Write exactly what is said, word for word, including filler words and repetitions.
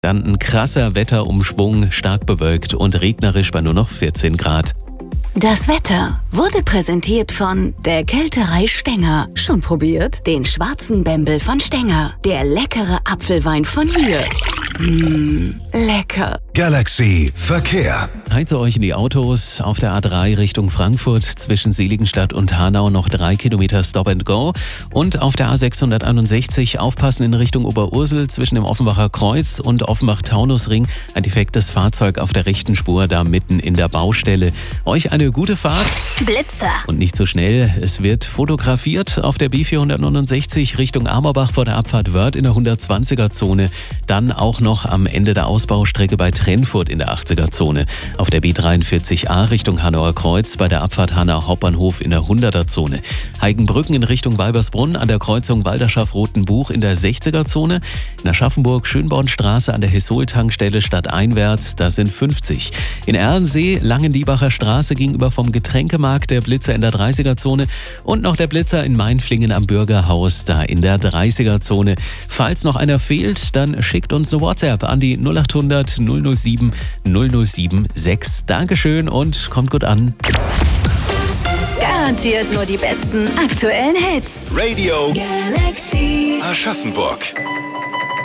entstanden. Krasser Wetterumschwung, stark bewölkt und regnerisch bei nur noch vierzehn Grad. Das Wetter wurde präsentiert von der Kälterei Stenger. Schon probiert? Den schwarzen Bembel von Stenger. Der leckere Apfelwein von hier. Mmh, lecker. Galaxy Verkehr. Heize euch in die Autos. Auf der A drei Richtung Frankfurt zwischen Seligenstadt und Hanau noch drei Kilometer Stop and Go. Und auf der A sechshunderteinundsechzig aufpassen in Richtung Oberursel zwischen dem Offenbacher Kreuz und Offenbach-Taunusring. Ein defektes Fahrzeug auf der rechten Spur da mitten in der Baustelle. Euch eine gute Fahrt. Blitzer. Und nicht so schnell. Es wird fotografiert auf der B vierhundertneunundsechzig Richtung Amerbach vor der Abfahrt Wörth in der hundertzwanziger Zone. Dann auch noch am Ende der Ausbaustrecke bei Trennfurt in der achtziger Zone. Auf der B dreiundvierzig A Richtung Hanauer Kreuz bei der Abfahrt Hanau Hauptbahnhof in der hunderter Zone. Heigenbrücken in Richtung Weibersbrunn an der Kreuzung Walderschaft-Rotenbuch in der sechziger Zone. In Aschaffenburg Schönbornstraße an der Hessul-Tankstelle stadteinwärts, da sind fünfzig. In Erlensee Langendiebacher Straße gegenüber vom Getränkemarkt der Blitzer in der dreißiger Zone. Und noch der Blitzer in Mainflingen am Bürgerhaus, da in der dreißiger Zone. Falls noch einer fehlt, dann schickt uns eine WhatsApp an die null acht hundert null null sieben null null sieben sechs. Dankeschön und kommt gut an. Garantiert nur die besten aktuellen Hits. Radio Galaxy Aschaffenburg.